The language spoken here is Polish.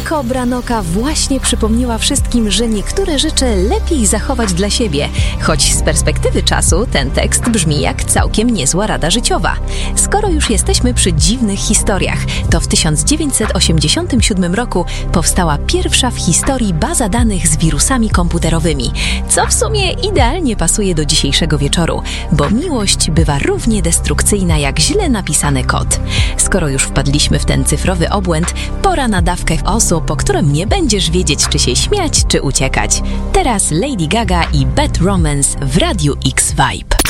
Kobra Noka właśnie przypomniała wszystkim, że niektóre rzeczy lepiej zachować dla siebie, choć z perspektywy czasu ten tekst brzmi jak całkiem niezła rada życiowa. Skoro już jesteśmy przy dziwnych historiach, to w 1987 roku powstała pierwsza w historii baza danych z wirusami komputerowymi, co w sumie idealnie pasuje do dzisiejszego wieczoru, bo miłość bywa równie destrukcyjna jak źle napisany kod. Skoro już wpadliśmy w ten cyfrowy obłęd, pora na dawkę osób, po którym nie będziesz wiedzieć, czy się śmiać, czy uciekać. Teraz Lady Gaga i Bad Romance w Radiu X Vibe.